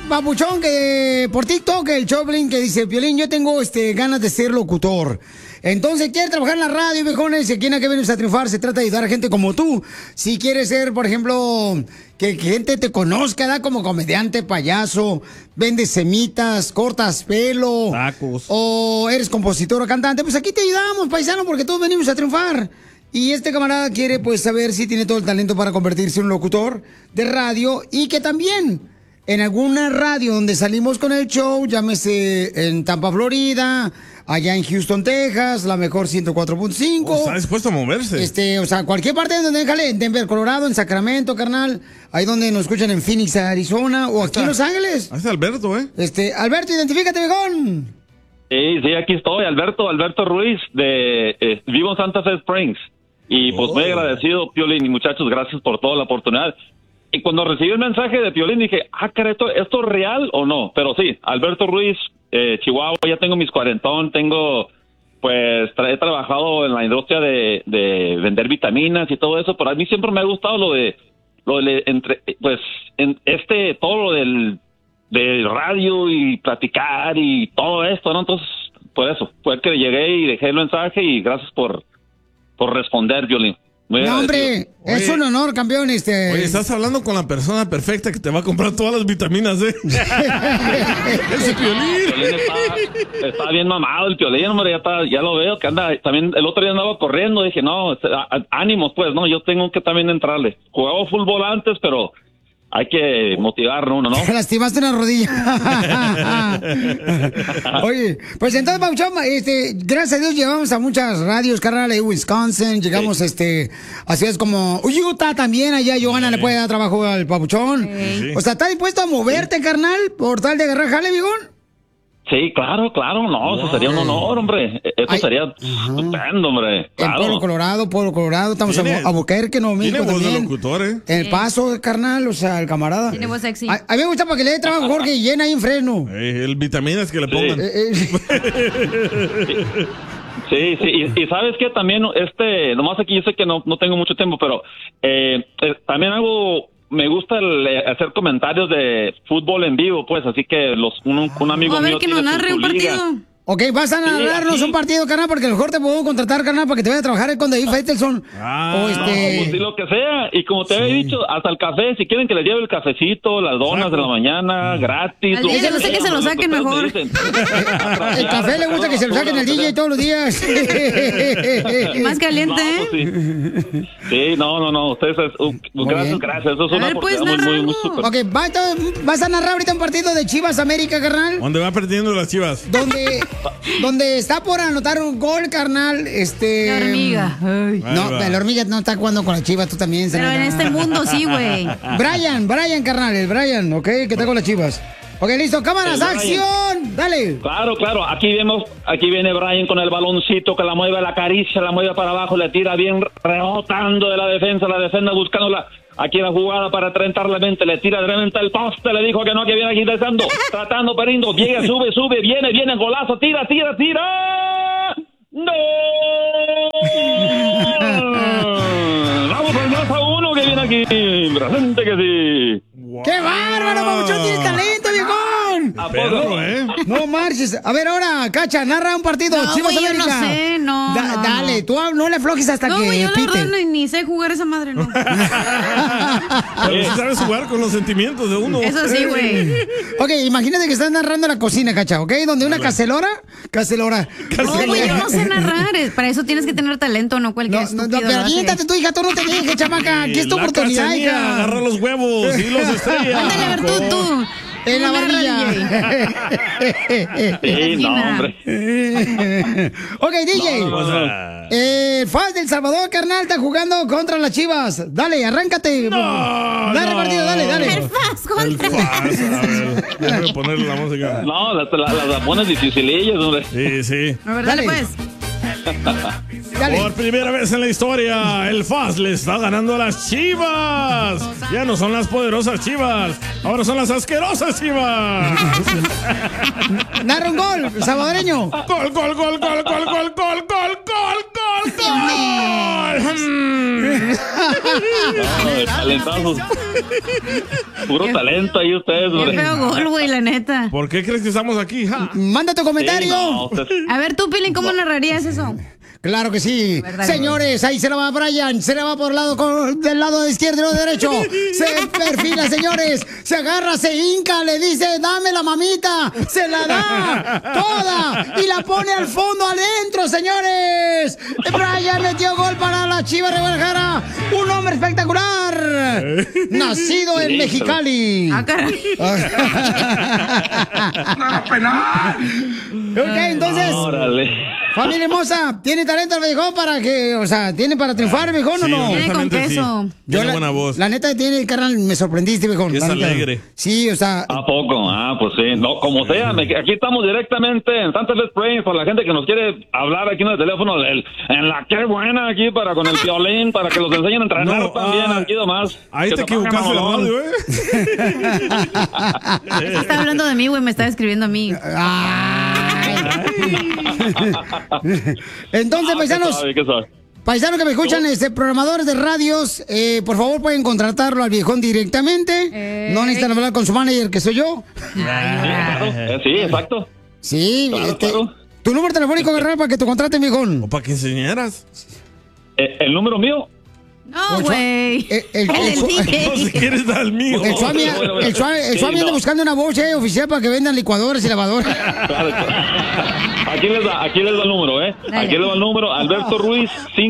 papuchón, que por TikTok, el Choplin, que dice, Piolín, yo tengo ganas de ser locutor. Entonces, quiere trabajar en la radio, viejones, y aquí en que vienes a triunfar, se trata de ayudar a gente como tú. Si quieres ser, por ejemplo, que gente te conozca, da como comediante, payaso, vendes semitas, cortas pelo, tacos, o eres compositor o cantante, pues aquí te ayudamos, paisano, porque todos venimos a triunfar. Y este camarada quiere, pues, saber si tiene todo el talento para convertirse en un locutor de radio y que también en alguna radio donde salimos con el show, llámese en Tampa, Florida, allá en Houston, Texas, la mejor 104.5. Está dispuesto a moverse. O sea, cualquier parte de donde déjale, en Denver, Colorado, en Sacramento, carnal, ahí donde nos escuchan en Phoenix, Arizona, o aquí en Los Ángeles. Ahí está Alberto, Alberto, identifícate, viejón. Sí, aquí estoy, Alberto Ruiz, vivo en Santa Fe Springs. Y pues muy agradecido, Piolín, y muchachos, gracias por toda la oportunidad. Y cuando recibí el mensaje de Piolín dije, cara, ¿esto es real o no? Pero sí, Alberto Ruiz, Chihuahua, ya tengo mis 40, he trabajado en la industria de vender vitaminas y todo eso, pero a mí siempre me ha gustado todo lo del radio y platicar y todo esto, ¿no? Entonces, por eso, fue que llegué y dejé el mensaje y gracias por responder, Piolín. No, hombre, es un honor, campeón. Oye, estás hablando con la persona perfecta que te va a comprar todas las vitaminas, Ese Piolín. Está bien mamado el Piolín, hombre, ya lo veo, que anda, también el otro día andaba corriendo, dije, no, ánimos, pues, no, yo tengo que también entrarle. Jugaba fútbol antes, pero hay que motivarnos uno, ¿no? Te lastimaste una rodilla. Oye, pues entonces, Pauchón, gracias a Dios llegamos a muchas radios, carnal, en Wisconsin, llegamos a ciudades como Utah también, allá Johanna le puede dar trabajo al Papuchón. O sea, ¿estás dispuesto a moverte, carnal, por tal de agarrar jale, vigón? Sí, claro, no, eso sería un honor, hombre. Eso sería estupendo, hombre. Claro. En Pueblo Colorado, estamos a Albuquerque, Nuevo México también. Tiene voz de locutor, El Paso, carnal, o sea, el camarada. Tiene voz sexy. A mí me gusta para que le dé trabajo Jorge y llena ahí en Fresno. El vitaminas que le pongan. Sí, y sabes que también, nomás aquí yo sé que no tengo mucho tiempo, pero también me gusta hacer comentarios de fútbol en vivo, pues, así que un amigo mío a ver que nos narre un partido. Ok, vas a narrarnos un partido, carnal, porque a lo mejor te puedo contratar, carnal, para que te vaya a trabajar con David Faitelson. Pues lo que sea. Y como te había dicho, hasta el café, si quieren que les lleve el cafecito, las donas de la mañana, gratis. Al DJ le gusta que se lo saquen mejor. El café le gusta que se lo saquen al DJ todos los días. Más caliente, Sí, no. Ustedes, gracias. Eso es una oportunidad muy super. Ok, vas a narrar ahorita un partido de Chivas América, carnal. ¿Dónde va perdiendo las Chivas? Donde está por anotar un gol, carnal, La hormiga. No, la hormiga no está jugando con la Chivas, tú también. Pero en este mundo sí, güey. Brian, carnal, el Brian, ¿ok? Que está con las Chivas. Ok, listo, cámaras, acción, dale. Claro, aquí viene Brian con el baloncito que la mueve, la acaricia, la mueve para abajo, le tira bien rebotando de la defensa buscándola. Aquí la jugada para trentar la mente, le tira directamente el poste, le dijo que no, que viene aquí tratando, Perindo, llega, sube, viene, golazo, tira. ¡No! Vamos al 2-1 que viene aquí, presente que sí. Wow. ¡Qué bárbaro, Pabuchón! ¡Tiene talento, viejón! Perro, No marches. A ver, ahora, Cacha, narra un partido. No, Chivas güey, América. yo no sé, no. Dale, tú no le aflojes hasta que güey, yo la pite. verdad ni sé jugar esa madre, no. Pero sí sabes jugar con los sentimientos de uno. Eso sí, güey. Ok, imagínate que estás narrando la cocina, Cacha, ¿ok? Donde una cacelora. No, güey, yo no sé narrar. Para eso tienes que tener talento, no cualquier estúpido. Pero aviéntate tu hija, tú no te dejes, chamaca. Aquí es tu oportunidad, hija. Agarra los huevos y los estrella. Ándale, a ver, tú. En la varilla. Sí, no, hombre. Ok, DJ. Faz del Salvador, carnal, está jugando contra las Chivas. Dale, arráncate. Dale, partido, dale. El Faz contra. A ver, déjame ponerle la música. No, las pones dificilillas, hombre. Sí. A ver, dale pues. Dale. Por primera vez en la historia, el FAS le está ganando a las Chivas. Ya no son las poderosas Chivas, ahora son las asquerosas Chivas. Narra un gol, salvadoreño. Gol. Talentazos. Puro talento ahí ustedes, güey. Qué feo gol, güey, la neta. ¿Por qué crees que estamos aquí? Manda tu comentario. A ver, tú, Pilín, ¿cómo narrarías eso? Claro que sí. Señores, ahí se la va Brian, se la va por el lado del lado izquierdo y lado derecho. Se perfila, señores. Se agarra, se hinca, le dice, dame la mamita. Se la da toda y la pone al fondo, adentro, señores. Brian metió gol para la Chivas de Guadalajara. Un hombre espectacular. Nacido en Mexicali. Ah, caray. Ok, entonces. Órale. Familia hermosa, ¿tiene talento el viejón para que, o sea, tiene para triunfar, viejón, o no? Tiene con queso. Sí. Tiene buena voz. La neta tiene, carnal, me sorprendiste, viejón. Es alegre. Sí, o sea. ¿A poco? Pues sí. No, como sea, aquí estamos directamente en Santa Fe Springs para la gente que nos quiere hablar aquí en el teléfono, en la que buena aquí para con el violín, para que los enseñen a entrenar también aquí nomás. Ahí te equivocaste de radio, Está hablando de mí, güey, me está escribiendo a mí. Entonces, paisanos que me escuchan, programadores de radios, por favor pueden contratarlo al viejón directamente. No necesitan hablar con su manager, que soy yo. Sí, exacto. Sí, claro. Tu número telefónico, Guerrero, para que te contraten, viejón. O para que enseñaras. ¿El número mío? No, güey. No, si quieres dar el mío. El Suami anda buscando una voz oficial para que vendan licuadores y lavadoras. Aquí les da el número, Aquí les da el número. Alberto Ruiz,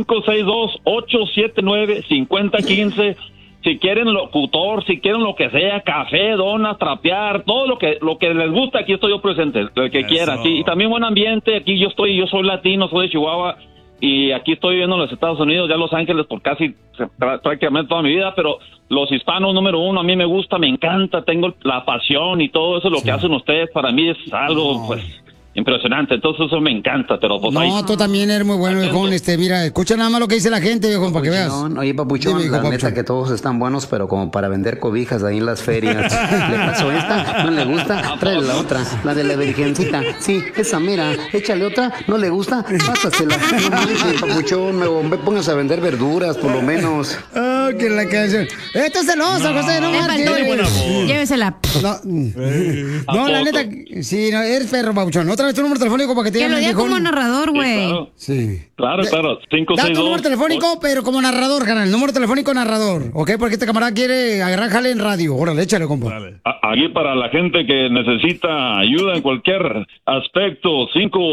562-879-5015. Si quieren locutor, si quieren lo que sea, café, donas, trapear, todo lo que les gusta, aquí estoy yo presente, el que quiera. Sí, y también buen ambiente, aquí yo soy latino, soy de Chihuahua. Y aquí estoy viviendo en los Estados Unidos, ya Los Ángeles por casi prácticamente toda mi vida, pero los hispanos número uno, a mí me gusta, me encanta, tengo la pasión y todo eso, lo que hacen ustedes para mí es algo, pues, impresionante. Entonces eso me encanta, pero pues no, tú también eres muy bueno, viejón. Mira, escucha nada más lo que dice la gente, viejón, para que veas. Oye, papuchón, la neta que todos están buenos, pero como para vender cobijas ahí en las ferias. ¿Le pasó esta? ¿No le gusta? Tráele la otra, la de la virgencita. Sí, esa, mira, échale otra. ¿No le gusta? Pásasela. No manches, papuchón, me pongas a vender verduras, por lo menos. Que la canción. Esto es celoso, José, no marches. Llévesela. No, la neta, sí, no, eres perro, papuchón. Otra vez tu número telefónico para que te llamen. Que lo diga como narrador, güey. Sí. Claro. 562. Da tu número telefónico, pero como narrador, canal. Número telefónico narrador, ¿ok? Porque este camarada quiere agarrar jale en radio. Órale, échale, compa. Aquí para la gente que necesita ayuda en cualquier aspecto,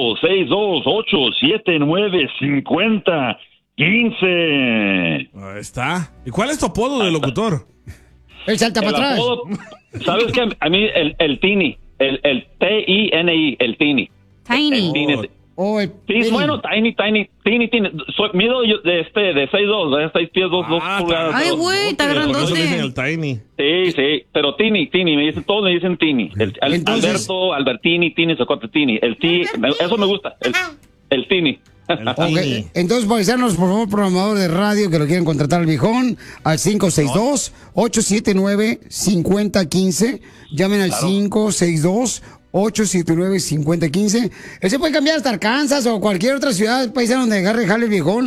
562-879-5015. Ahí está. ¿Y cuál es tu apodo de locutor? El salta para atrás. ¿Sabes qué? A mí el Tini. El T-I-N-I, el Tini. Tiny. Sí, bueno, Tiny. Mido yo de 6'2", 6 pies, 2 pulgadas. Ay, güey, está grandote. Dicen el Tiny. Sí, pero Tini, todos me dicen Tini. Entonces, Albertini, Tini, Socote, Tini. Eso me gusta, el Tini. Okay. Entonces, paisanos, por favor, programador de radio que lo quieren contratar al viejón, al 562-879-5015. Llamen al 562-879-5015. Él se puede cambiar hasta Arkansas o cualquier otra ciudad paisano donde agarre jale el viejón.